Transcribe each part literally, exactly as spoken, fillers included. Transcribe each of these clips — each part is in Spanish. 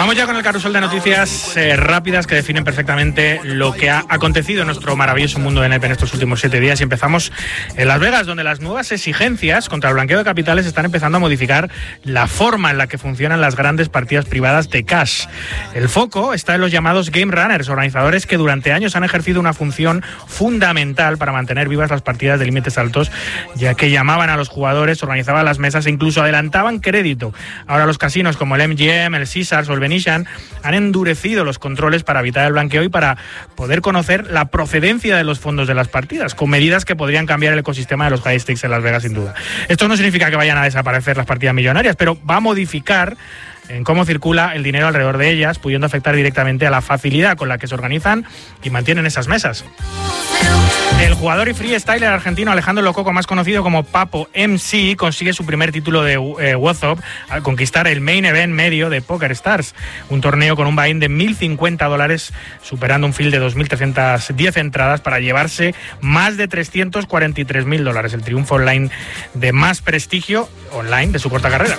Vamos ya con el carrusel de noticias eh, rápidas que definen perfectamente lo que ha acontecido en nuestro maravilloso mundo de naipe en estos últimos siete días. Y empezamos en Las Vegas, donde las nuevas exigencias contra el blanqueo de capitales están empezando a modificar la forma en la que funcionan las grandes partidas privadas de cash. El foco está en los llamados Game Runners, organizadores que durante años han ejercido una función fundamental para mantener vivas las partidas de límites altos, ya que llamaban a los jugadores, organizaban las mesas e incluso adelantaban crédito. Ahora los casinos como el M G M, el Caesars o el Venetian han endurecido los controles para evitar el blanqueo y para poder conocer la procedencia de los fondos de las partidas, con medidas que podrían cambiar el ecosistema de los high stakes en Las Vegas sin duda. Esto no significa que vayan a desaparecer las partidas millonarias, pero va a modificar en cómo circula el dinero alrededor de ellas, pudiendo afectar directamente a la facilidad con la que se organizan y mantienen esas mesas. El jugador y freestyler argentino Alejandro Lococo, más conocido como Papo M C, consigue su primer título de eh, WhatsApp al conquistar el Main Event medio de Poker Stars, un torneo con un buy-in de mil cincuenta dólares, superando un field de dos mil trescientas diez entradas para llevarse más de trescientos cuarenta y tres mil dólares, el triunfo online de más prestigio online de su corta carrera.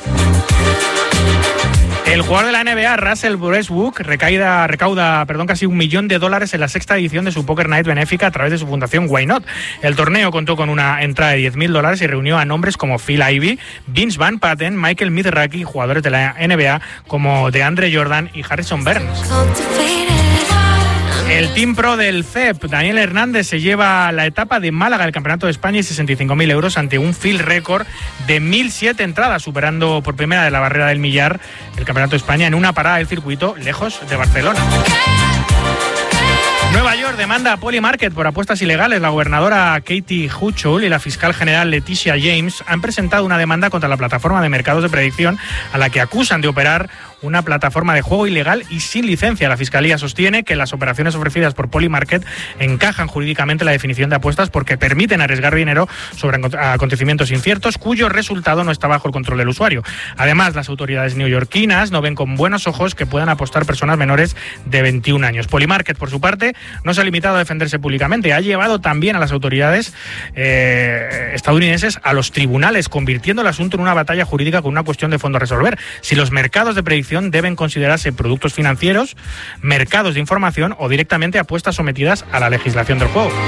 El jugador de la N B A, Russell Westbrook, recauda, recauda perdón, casi un millón de dólares en la sexta edición de su Poker Night benéfica a través de su fundación Why Not. El torneo contó con una entrada de diez mil dólares y reunió a nombres como Phil Ivey, Vince Van Patten, Michael Mizrachi, jugadores de la N B A como DeAndre Jordan y Harrison Barnes. El Team Pro del C E P, Daniel Hernández, se lleva la etapa de Málaga del Campeonato de España y sesenta y cinco mil euros ante un field récord de mil siete entradas, superando por primera de la barrera del millar el Campeonato de España en una parada del circuito lejos de Barcelona. Nueva York demanda a Polymarket por apuestas ilegales. La gobernadora Katie Hochul y la fiscal general Leticia James han presentado una demanda contra la plataforma de mercados de predicción a la que acusan de operar una plataforma de juego ilegal y sin licencia. La Fiscalía sostiene que las operaciones ofrecidas por Polymarket encajan jurídicamente en la definición de apuestas porque permiten arriesgar dinero sobre acontecimientos inciertos cuyo resultado no está bajo el control del usuario. Además, las autoridades neoyorquinas no ven con buenos ojos que puedan apostar personas menores de veintiún años. Polymarket, por su parte, no se ha limitado a defenderse públicamente. Ha llevado también a las autoridades eh, estadounidenses a los tribunales, convirtiendo el asunto en una batalla jurídica con una cuestión de fondo a resolver. Si los mercados de predicción deben considerarse productos financieros, mercados de información o directamente apuestas sometidas a la legislación del juego.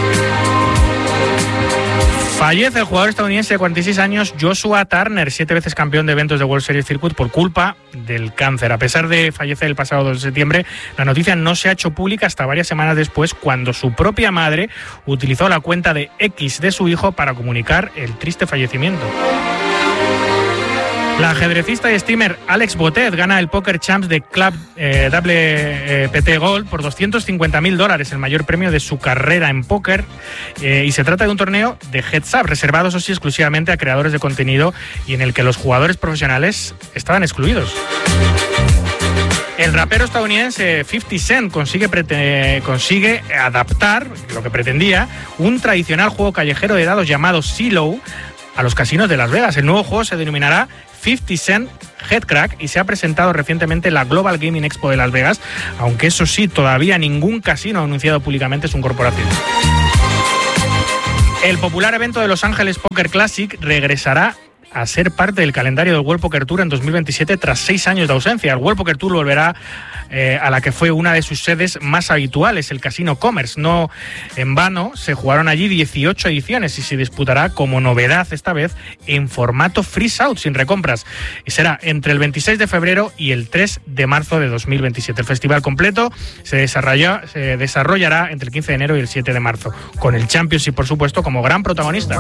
Fallece el jugador estadounidense de cuarenta y seis años Joshua Turner, siete veces campeón de eventos de World Series Circuit por culpa del cáncer. A pesar de fallecer el pasado dos de septiembre, la noticia no se ha hecho pública hasta varias semanas después, cuando su propia madre utilizó la cuenta de X de su hijo para comunicar el triste fallecimiento. La ajedrecista y streamer Alex Botet gana el Poker Champs de Club eh, W P T Gold por doscientos cincuenta mil dólares, el mayor premio de su carrera en póker, eh, y se trata de un torneo de heads up, reservado eso sí exclusivamente a creadores de contenido y en el que los jugadores profesionales estaban excluidos. El rapero estadounidense fifty Cent consigue, prete- consigue adaptar, lo que pretendía, un tradicional juego callejero de dados llamado CeeLo a los casinos de Las Vegas. El nuevo juego se denominará fifty Cent Headcrack y se ha presentado recientemente en la Global Gaming Expo de Las Vegas, aunque eso sí, todavía ningún casino ha anunciado públicamente su incorporación. El popular evento de Los Ángeles Poker Classic regresará a ser parte del calendario del World Poker Tour en dos mil veintisiete tras seis años de ausencia. El World Poker Tour volverá eh, a la que fue una de sus sedes más habituales, el Casino Commerce. No en vano, se jugaron allí dieciocho ediciones y se disputará como novedad esta vez en formato freeze out, sin recompras. Y será entre el veintiséis de febrero y el tres de marzo de dos mil veintisiete. El festival completo se, desarrolla, se desarrollará entre el quince de enero y el siete de marzo, con el Championship, por supuesto, como gran protagonista.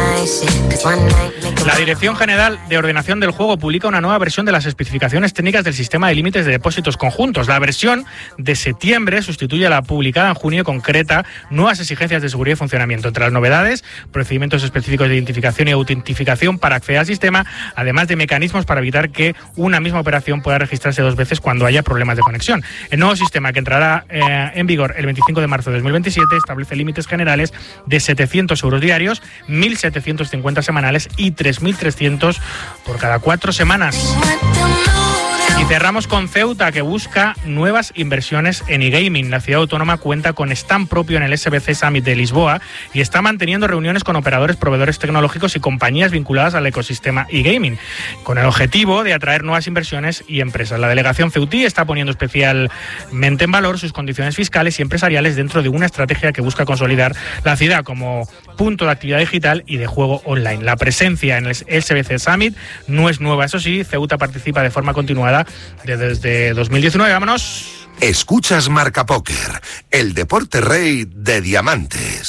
La Dirección General de Ordenación del Juego publica una nueva versión de las especificaciones técnicas del sistema de límites de depósitos conjuntos. La versión de septiembre sustituye a la publicada en junio y concreta nuevas exigencias de seguridad y funcionamiento. Entre las novedades, procedimientos específicos de identificación y autentificación para acceder al sistema, además de mecanismos para evitar que una misma operación pueda registrarse dos veces cuando haya problemas de conexión. El nuevo sistema, que entrará eh, en vigor el veinticinco de marzo de dos mil veintisiete, establece límites generales de setecientos euros diarios, mil setecientos cincuenta semanales y tres mil trescientos por cada cuatro semanas. Y Cerramos con Ceuta, que busca nuevas inversiones en e-gaming. La ciudad autónoma cuenta con stand propio en el S B C Summit de Lisboa y está manteniendo reuniones con operadores, proveedores tecnológicos y compañías vinculadas al ecosistema e-gaming, con el objetivo de atraer nuevas inversiones y empresas. La delegación ceutí está poniendo especialmente en valor sus condiciones fiscales y empresariales dentro de una estrategia que busca consolidar la ciudad como punto de actividad digital y de juego online. La presencia en el S B C Summit no es nueva, eso sí, Ceuta participa de forma continuada desde dos mil diecinueve. Vámonos. Escuchas Marca Póker, el deporte rey de diamantes.